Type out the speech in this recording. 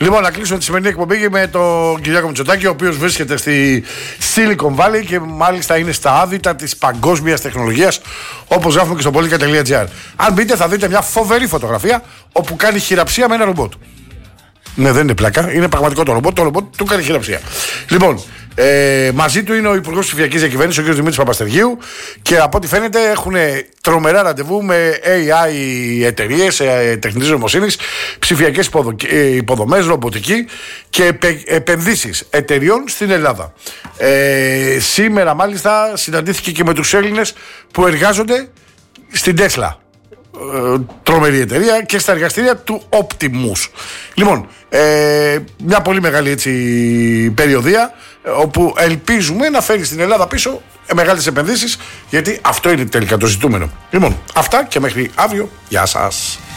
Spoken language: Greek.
Λοιπόν, να κλείσουμε τη σημερινή εκπομπή με τον Κυριάκο Μητσοτάκη, ο οποίος βρίσκεται στη Silicon Valley και μάλιστα είναι στα άδυτα της παγκόσμιας τεχνολογίας, όπως γράφουμε και στο politica.gr. Αν μπείτε, θα δείτε μια φοβερή φωτογραφία όπου κάνει χειραψία με ένα ρομπότ. Ναι, δεν είναι πλάκα, είναι πραγματικό το ρομπότ. Το ρομπότ του κάνει χειραψία. Λοιπόν, μαζί του είναι ο Υπουργός Ψηφιακής Διακυβέρνησης, ο κ. Δημήτρης Παπαστεριού, και από ό,τι φαίνεται έχουν τρομερά ραντεβού με AI εταιρείες, τεχνητής νοημοσύνης, ψηφιακές υποδομές, ρομποτική και επενδύσεις εταιριών στην Ελλάδα. Σήμερα, μάλιστα, συναντήθηκε και με τους Έλληνες που εργάζονται στην Tesla. Τρομερή εταιρεία, και στα εργαστήρια του Optimus. Λοιπόν, μια πολύ μεγάλη έτσι περιοδία, όπου ελπίζουμε να φέρει στην Ελλάδα πίσω μεγάλες επενδύσεις, γιατί αυτό είναι τελικά το ζητούμενο. Λοιπόν, αυτά και μέχρι αύριο. Γεια σας.